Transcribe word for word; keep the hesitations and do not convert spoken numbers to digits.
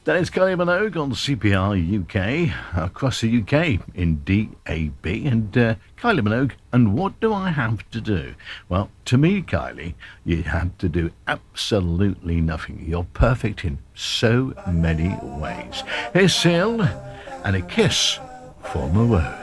That is Kylie Minogue on C P R U K, across the U K in D A B. And uh, Kylie Minogue, and what do I have to do? Well, to me, Kylie, you have to do absolutely nothing. You're perfect in so many ways. Here's Seal and a kiss for Maroon.